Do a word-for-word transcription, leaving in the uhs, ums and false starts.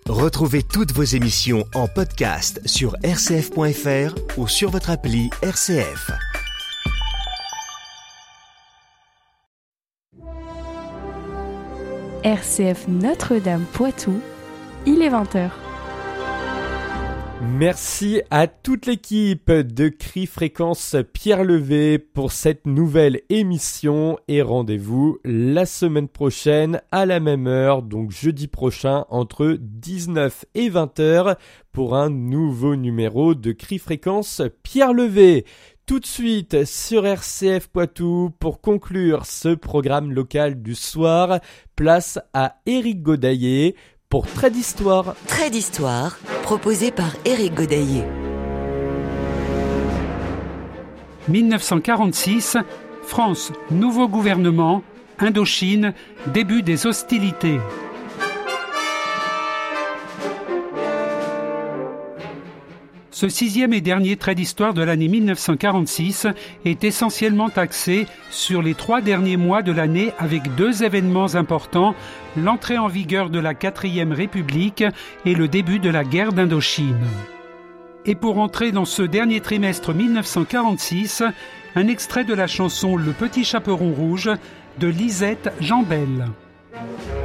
Retrouvez toutes vos émissions en podcast sur r c f point f r ou sur votre appli R C F. R C F Notre-Dame Poitou, il est vingt heures. Merci à toute l'équipe de Cri Fréquence Pierre Levé pour cette nouvelle émission et rendez-vous la semaine prochaine à la même heure, donc jeudi prochain entre dix-neuf et vingt heures pour un nouveau numéro de Cri Fréquence Pierre Levé. Tout de suite sur R C F Poitou pour conclure ce programme local du soir, place à Éric Godaillé pour Trait d'Histoire. Trait d'Histoire, proposé par Éric Godaillé. dix-neuf cent quarante-six, France, nouveau gouvernement, Indochine, début des hostilités. Ce sixième et dernier trait d'histoire de l'année dix-neuf cent quarante-six est essentiellement axé sur les trois derniers mois de l'année avec deux événements importants, l'entrée en vigueur de la quatrième République et le début de la guerre d'Indochine. Et pour entrer dans ce dernier trimestre dix-neuf cent quarante-six, un extrait de la chanson Le Petit Chaperon Rouge de Lisette Jambel.